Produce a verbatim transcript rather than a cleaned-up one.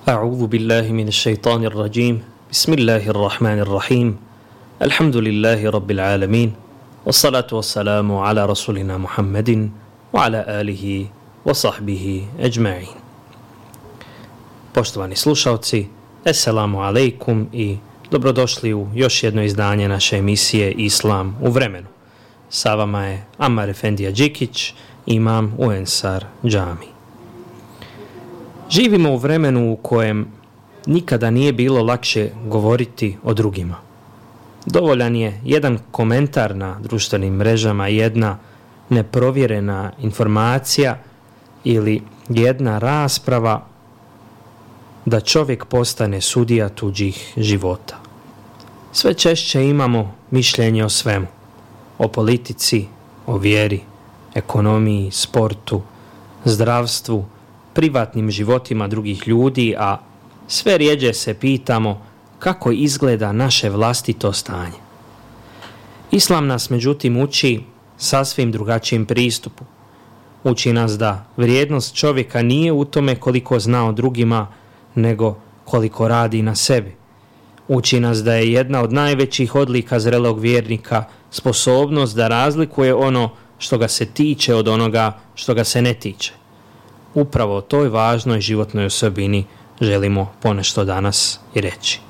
أعوذ بالله من الشيطان الرجيم بسم الله الرحمن الرحيم الحمد لله رب العالمين والصلاة والسلام على رسولنا محمد وعلى آله وصحبه أجمعين. Poštovani slušalci, Esselamu alaikum i dobrodošli u još jedno izdanje naše emisije Islam u vremenu. Sa vama je Ammar Efendija Đikić, imam u Ensar džami. Živimo u vremenu u kojem nikada nije bilo lakše govoriti o drugima. Dovoljan je jedan komentar na društvenim mrežama, jedna neprovjerena informacija ili jedna rasprava da čovjek postane sudija tuđih života. Sve češće imamo mišljenje o svemu. O politici, o vjeri, ekonomiji, sportu, zdravstvu, privatnim životima drugih ljudi, a sve rjeđe se pitamo kako izgleda naše vlastito stanje. Islam nas međutim uči sasvim drugačijim pristupu. Uči nas da vrijednost čovjeka nije u tome koliko zna o drugima, nego koliko radi na sebi. Uči nas da je jedna od najvećih odlika zrelog vjernika sposobnost da razlikuje ono što ga se tiče od onoga što ga se ne tiče. Upravo o toj važnoj životnoj osobini želimo ponešto danas i reći.